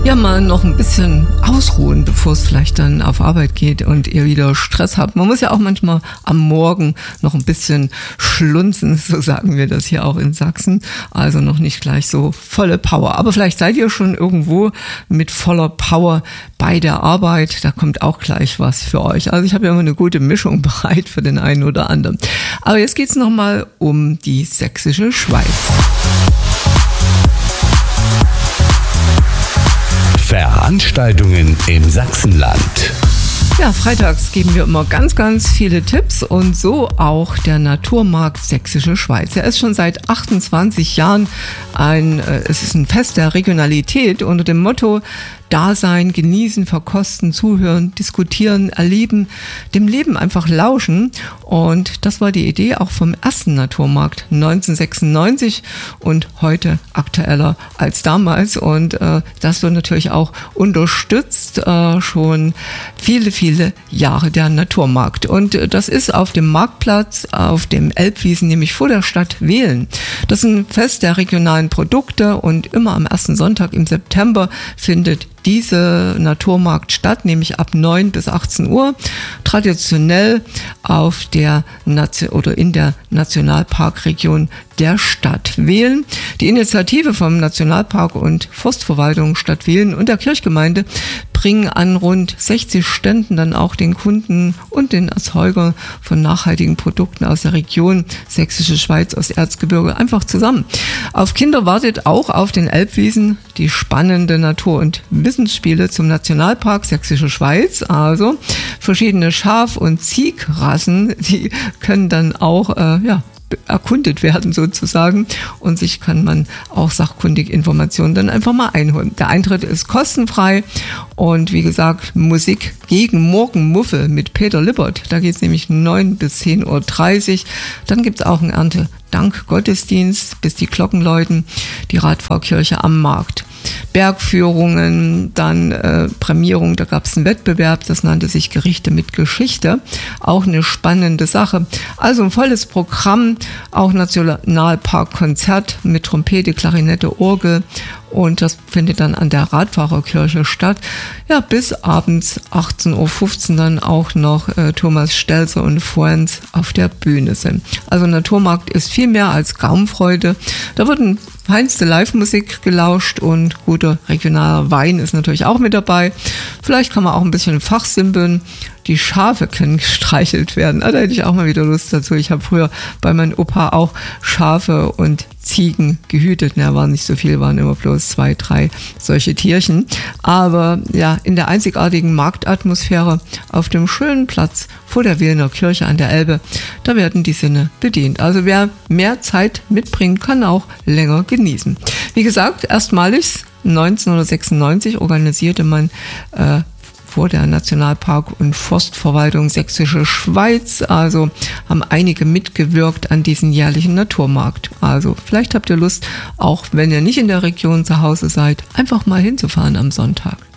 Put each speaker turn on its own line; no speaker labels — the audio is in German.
Ja, mal noch ein bisschen ausruhen, bevor es vielleicht dann auf Arbeit geht und ihr wieder Stress habt. Man muss ja auch manchmal am Morgen noch ein bisschen schlunzen, so sagen wir das hier auch in Sachsen. Also noch nicht gleich so volle Power. Aber vielleicht seid ihr schon irgendwo mit voller Power bei der Arbeit. Da kommt auch gleich was für euch. Also ich habe ja immer eine gute Mischung bereit für den einen oder anderen. Aber jetzt geht's nochmal um die sächsische Schweiz.
Veranstaltungen im Sachsenland.
Ja, freitags geben wir immer ganz, ganz viele Tipps und so auch der Naturmarkt Sächsische Schweiz. Er ist schon seit 28 Jahren es ist ein Fest der Regionalität unter dem Motto Dasein, genießen, verkosten, zuhören, diskutieren, erleben, dem Leben einfach lauschen. Und das war die Idee auch vom ersten Naturmarkt 1996 und heute aktueller als damals. Und das wird natürlich auch unterstützt, schon viele, viele Jahre der Naturmarkt. Und das ist auf dem Marktplatz, auf dem Elbwiesen, nämlich vor der Stadt Wehlen. Das ist ein Fest der regionalen Produkte und immer am ersten Sonntag im September findet diese Naturmarkt statt, nämlich ab 9 bis 18 Uhr, traditionell auf der in der Nationalparkregion der Stadt Wehlen. Die Initiative vom Nationalpark und Forstverwaltung Stadt Wehlen und der Kirchgemeinde bringen an rund 60 Ständen dann auch den Kunden und den Erzeuger von nachhaltigen Produkten aus der Region Sächsische Schweiz aus Erzgebirge einfach zusammen. Auf Kinder wartet auch auf den Elbwiesen die spannende Natur- und Wissensspiele zum Nationalpark Sächsische Schweiz. Also verschiedene Schaf- und Ziegrassen, die können dann auch erkundet werden sozusagen und sich kann man auch sachkundige Informationen dann einfach mal einholen. Der Eintritt ist kostenfrei und wie gesagt, Musik gegen Morgenmuffel mit Peter Lippert. Da geht es nämlich 9 bis 10.30 Uhr. Dann gibt es auch einen Erntedank-Gottesdienst, bis die Glocken läuten, die Radfahrkirche am Markt. Bergführungen, dann Prämierung, da gab es einen Wettbewerb, das nannte sich Gerichte mit Geschichte. Auch eine spannende Sache. Also ein volles Programm, auch Nationalparkkonzert mit Trompete, Klarinette, Orgel und das findet dann an der Radfahrerkirche statt. Ja, bis abends 18.15 Uhr dann auch noch Thomas Stelzer und Friends auf der Bühne sind. Also Naturmarkt ist viel mehr als Gaumenfreude. Da wird feinste Live-Musik gelauscht und guter regionaler Wein ist natürlich auch mit dabei. Vielleicht kann man auch ein bisschen fachsimpeln. Die Schafe können gestreichelt werden. Da hätte ich auch mal wieder Lust dazu. Ich habe früher bei meinem Opa auch Schafe und Ziegen gehütet. Waren nicht so viel, waren immer bloß 2, 3 solche Tierchen. Aber ja, in der einzigartigen Marktatmosphäre auf dem schönen Platz vor der Wehlener Kirche an der Elbe, da werden die Sinne bedient. Also wer mehr Zeit mitbringt, kann auch länger genießen. Wie gesagt, erstmalig 1996 organisierte man vor der Nationalpark- und Forstverwaltung Sächsische Schweiz. Also haben einige mitgewirkt an diesem jährlichen Naturmarkt. Also vielleicht habt ihr Lust, auch wenn ihr nicht in der Region zu Hause seid, einfach mal hinzufahren am Sonntag.